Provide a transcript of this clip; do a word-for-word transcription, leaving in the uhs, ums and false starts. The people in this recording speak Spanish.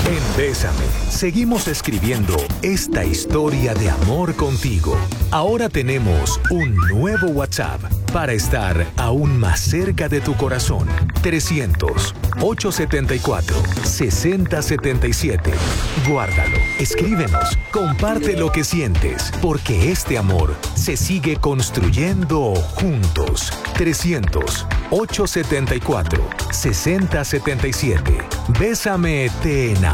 En Bésame, seguimos escribiendo esta historia de amor contigo. Ahora tenemos un nuevo WhatsApp para estar aún más cerca de tu corazón. trescientos, ochocientos setenta y cuatro, sesenta setenta y siete. Guárdalo, escríbenos, comparte lo que sientes, porque este amor se sigue construyendo juntos. trescientos, ochocientos setenta y cuatro, sesenta setenta y siete. Bésame, te enamoro.